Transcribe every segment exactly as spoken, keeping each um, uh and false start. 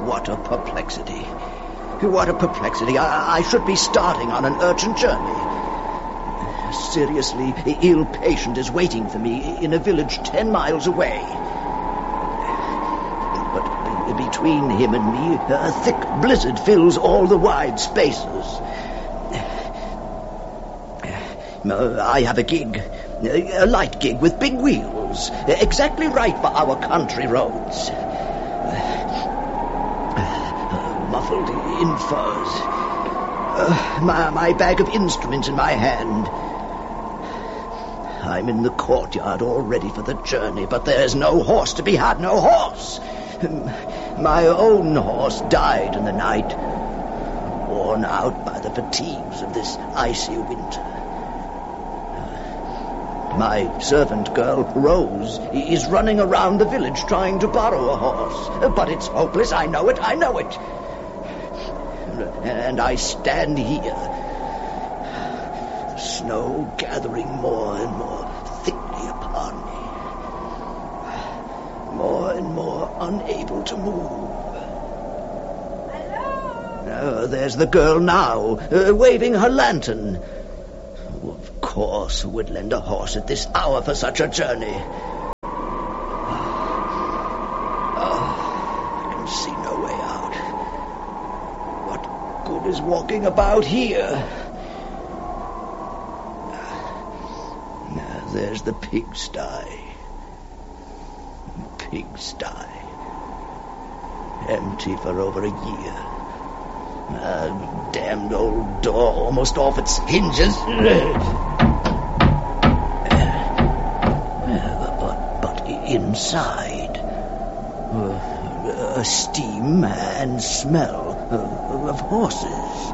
what a perplexity. What a perplexity. I, I should be starting on an urgent journey. A seriously ill patient is waiting for me in a village ten miles away. But between him and me, a thick blizzard fills all the wide spaces. I have a gig, a light gig with big wheels, exactly right for our country roads. Muffled in furs. Uh, my, my bag of instruments in my hand. I'm in the courtyard all ready for the journey, but there's no horse to be had, no horse. My own horse died in the night, worn out by the fatigues of this icy winter. My servant girl, Rose, is running around the village trying to borrow a horse. But it's hopeless, I know it, I know it. And I stand here, the snow gathering more and more thickly upon me, more and more unable to move. Hello? Oh, there's the girl now, uh, waving her lantern. Of course, who would lend a horse at this hour for such a journey? Is walking about here. Now, there's the pigsty. Pigsty. Empty for over a year. A damned old door almost off its hinges. But, but inside, uh, a steam and smell of horses.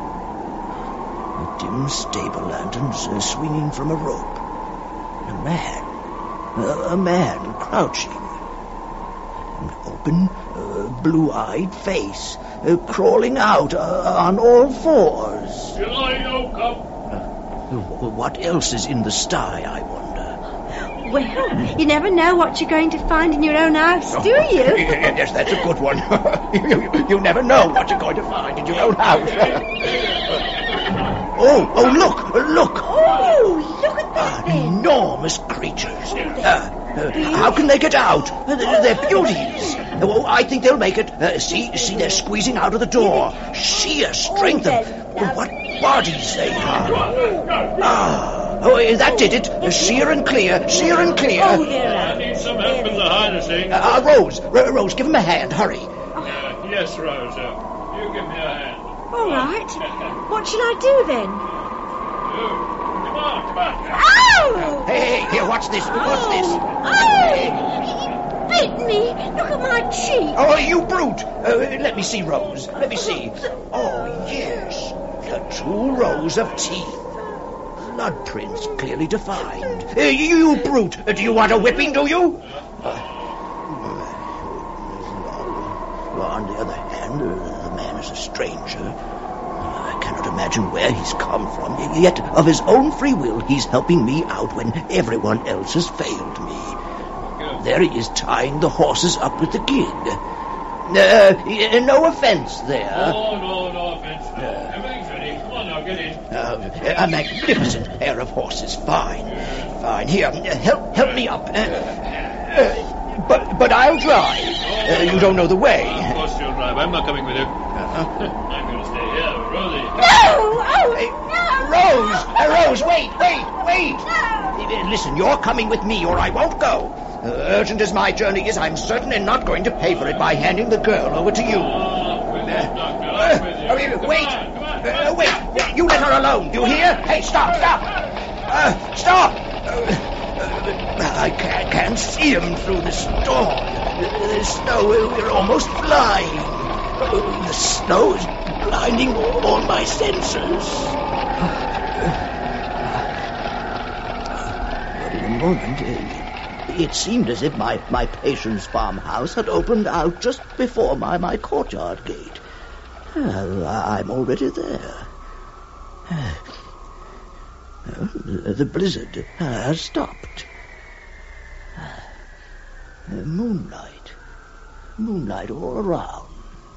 Dim stable lanterns uh, swinging from a rope. A man. Uh, a man crouching. An open, uh, blue-eyed face uh, crawling out uh, on all fours. Uh, what else is in the sty, I wonder? Well, you never know what you're going to find in your own house, do you? Yes, that's a good one. you, you never know what you're going to find in your own house. oh, oh, look, look. Oh, look at that uh, Enormous creatures. Uh, uh, how can they get out? Uh, they're beauties. Oh, I think they'll make it. Uh, see, see, they're squeezing out of the door. Sheer strength of... Oh, what bodies they are. Ah. Oh, that did it. Uh, sheer and clear, sheer and clear. Oh, there. I need some help in the harnessing. Uh, Rose, R- Rose, give him a hand. Hurry. Uh, yes, Rose. Uh, you give me a hand. All right. What shall I do then? You. Come on, come on. Ow! Hey, hey, here, watch this. Watch this. Oh, he bit me. Look at my cheek. Oh, you brute. Uh, let me see, Rose. Let me see. Oh, yes. The two rows of teeth. Blood prints clearly defined. Uh, you, you brute. Uh, do you want a whipping, do you? Uh, on the other hand, uh, the man is a stranger. I cannot imagine where he's come from. Yet, of his own free will, he's helping me out when everyone else has failed me. There he is, tying the horses up with the gig. Uh, no offense there. Oh, no, no offense. Uh, Everything's ready. Come on now, get in. Uh, a magnificent pair of horses. Fine. Yeah. Fine. Here, uh, help help me up. Uh, uh, but but I'll drive. Uh, you don't know the way. Of course you'll drive. I'm not coming with you. Uh-huh. I'm going to stay here, Rosie. No! Oh, Hey, no! Rose! Uh, Rose, wait, wait, wait! No! Uh, Listen, you're coming with me or I won't go. Uh, urgent as my journey is, I'm certainly not going to pay for it by handing the girl over to you. Oh, with you, Uh, Doctor. uh, I'm with you. uh, wait! Come on, come on. Uh, wait! You let her alone, do you hear? Hey, stop, stop! Uh, stop! Uh, uh, I can't, can't see him through the storm. Uh, the snow, we're almost flying. Uh, the snow is blinding all, all my senses. But in a moment, uh, it seemed as if my, my patient's farmhouse had opened out just before my, my courtyard gate. Uh, I'm already there. Uh, the blizzard has stopped. Uh, moonlight. Moonlight all around.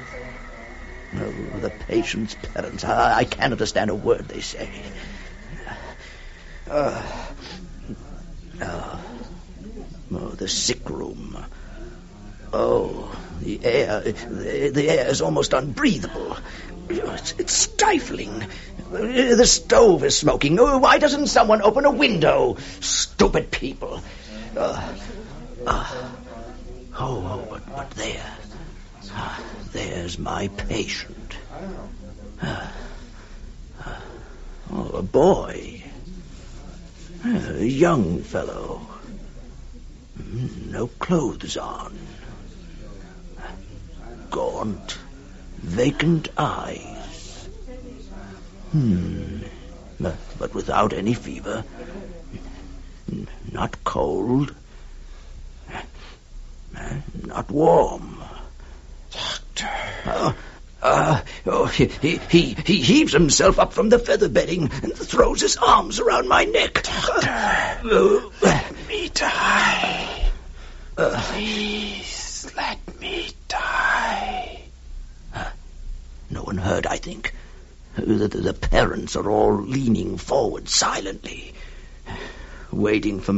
Oh, the patient's parents. I, I can't understand a word they say. Uh, uh, oh, the sick room. Oh, the air. The, the air is almost unbreathable. It's, it's stifling. The stove is smoking. Oh, why doesn't someone open a window? Stupid people. Uh, uh, oh, oh, but, but there. Uh, there's my patient. Uh, uh, oh, a boy. Uh, a young fellow. No clothes on. Gaunt, vacant eyes. Hmm. But, but without any fever. Not cold. Not warm. Doctor. Uh, uh, oh, he, he, he, he heaves himself up from the feather bedding and throws his arms around my neck. Doctor. Uh, Let me die. Uh, Please let me die. Uh, no one heard, I think. The, the, the parents are all leaning forward silently, waiting for